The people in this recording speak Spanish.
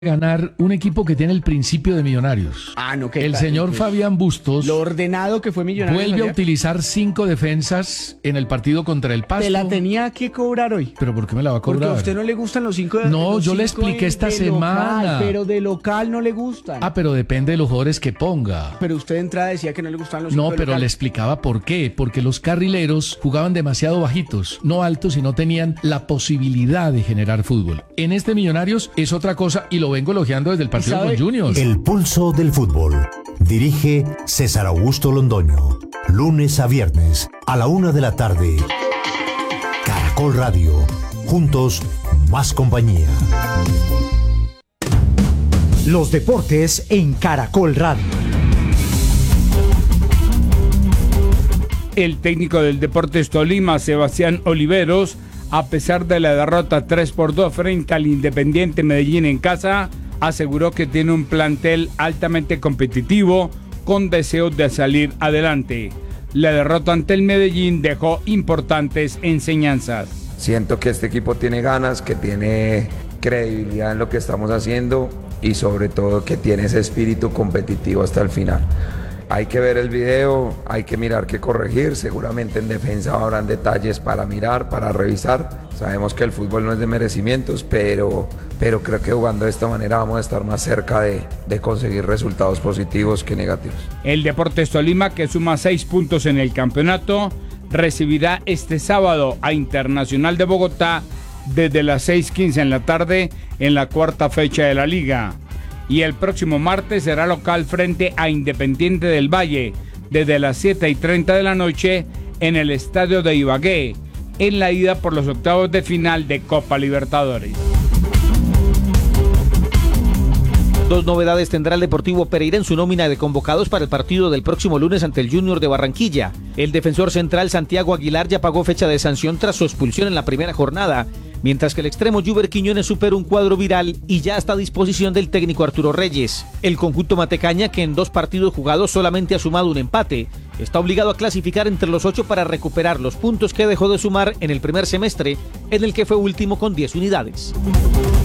ganar un equipo que tiene el principio de Millonarios. No, el señor Fabián Bustos lo ordenado que fue Millonarios vuelve a ayer. utilizar 5 defensas en el partido contra el Pasto. Te la tenía que cobrar hoy. ¿Pero por qué me la va a cobrar? Porque a usted no le gustan los 5 de No, los yo le cinco expliqué esta de semana. Local, pero de local no le gustan. Pero depende de los jugadores que ponga. Pero usted de entrada decía que no le gustaban los 5 No, de pero local. le explicaba por qué. Porque los carrileros jugaban demasiado bajitos, no altos, y no tenían la posibilidad de generar fútbol. En este Millonarios es otra cosa y lo vengo elogiando desde el partido con Junior. El pulso del fútbol. Dirige César Augusto Londoño. Lunes a viernes a la 1 de la tarde. Caracol Radio. Juntos, más compañía. Los deportes en Caracol Radio. El técnico del Deportes Tolima, Sebastián Oliveros, a pesar de la derrota 3-2 frente al Independiente Medellín en casa, aseguró que tiene un plantel altamente competitivo con deseos de salir adelante. La derrota ante el Medellín dejó importantes enseñanzas. Siento que este equipo tiene ganas, que tiene credibilidad en lo que estamos haciendo y sobre todo que tiene ese espíritu competitivo hasta el final. Hay que ver el video, hay que mirar qué corregir, seguramente en defensa habrán detalles para mirar, para revisar. Sabemos que el fútbol no es de merecimientos, pero creo que jugando de esta manera vamos a estar más cerca de conseguir resultados positivos que negativos. El Deportes Tolima, que suma 6 puntos en el campeonato, recibirá este sábado a Internacional de Bogotá desde las 6:15 en la tarde en la cuarta fecha de la liga. Y el próximo martes será local frente a Independiente del Valle desde las 7:30 de la noche en el estadio de Ibagué, en la ida por los octavos de final de Copa Libertadores. Dos novedades tendrá el Deportivo Pereira en su nómina de convocados para el partido del próximo lunes ante el Junior de Barranquilla. El defensor central Santiago Aguilar ya pagó fecha de sanción tras su expulsión en la primera jornada, mientras que el extremo Juber Quiñones superó un cuadro viral y ya está a disposición del técnico Arturo Reyes. El conjunto matecaña, que en 2 partidos jugados solamente ha sumado un empate, está obligado a clasificar entre los 8 para recuperar los puntos que dejó de sumar en el primer semestre, en el que fue último con 10 unidades.